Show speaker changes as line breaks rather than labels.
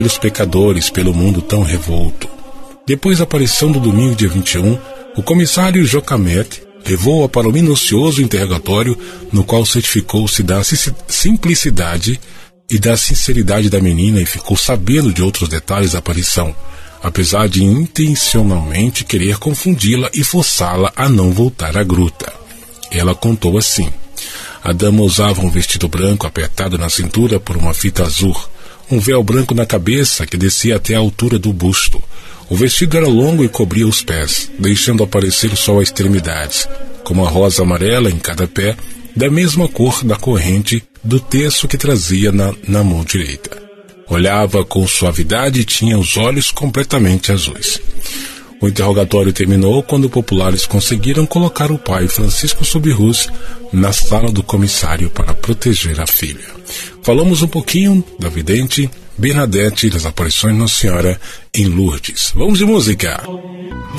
pelos pecadores, pelo mundo tão revolto. Depois da aparição do domingo, dia 21, o comissário Jocamet levou-a para o minucioso interrogatório, no qual certificou-se da simplicidade e da sinceridade da menina e ficou sabendo de outros detalhes da aparição, apesar de intencionalmente querer confundi-la e forçá-la a não voltar à gruta. Ela contou assim: a dama usava um vestido branco apertado na cintura por uma fita azul, um véu branco na cabeça que descia até a altura do busto. O vestido era longo e cobria os pés, deixando aparecer só as extremidades, com uma rosa amarela em cada pé, da mesma cor da corrente do terço que trazia na mão direita. Olhava com suavidade e tinha os olhos completamente azuis. O interrogatório terminou quando populares conseguiram colocar o pai Francisco Subirrus na sala do comissário para proteger a filha. Falamos um pouquinho da vidente Bernadette e das aparições de Nossa Senhora em Lourdes. Vamos de música!